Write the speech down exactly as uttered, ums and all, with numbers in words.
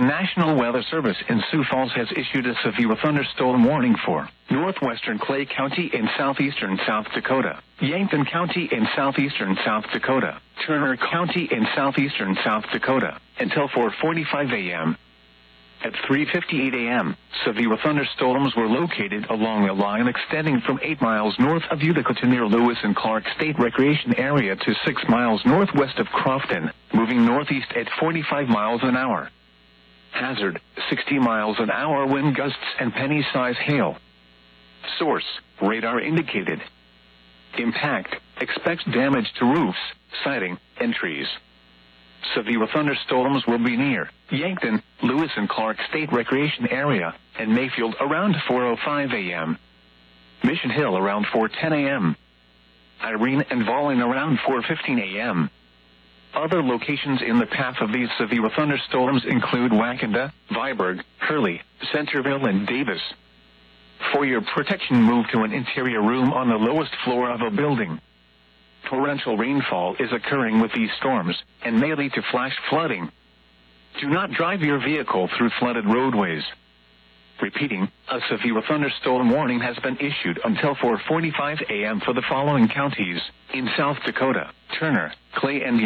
National Weather Service in Sioux Falls has issued a severe thunderstorm warning for northwestern Clay County in southeastern South Dakota, Yankton County in southeastern South Dakota, Turner County in southeastern South Dakota, until four forty-five a m At three fifty-eight a m, severe thunderstorms were located along a line extending from eight miles north of Utica to near Lewis and Clark State Recreation Area to six miles northwest of Crofton, moving northeast at forty-five miles an hour. Hazard, sixty miles an hour wind gusts and penny-size hail. Source, radar indicated. Impact, expects damage to roofs, siding, and trees. Severe thunderstorms will be near Yankton, Lewis and Clark State Recreation Area, and Mayfield around four oh five a m Mission Hill around four ten a m Irene and Volling around four fifteen a m Other locations in the path of these severe thunderstorms include Wakanda, Viborg, Hurley, Centerville, and Davis. For your protection, move to an interior room on the lowest floor of a building. Torrential rainfall is occurring with these storms and may lead to flash flooding. Do not drive your vehicle through flooded roadways. Repeating, a severe thunderstorm warning has been issued until four forty-five a m for the following counties in South Dakota: Turner, Clay, and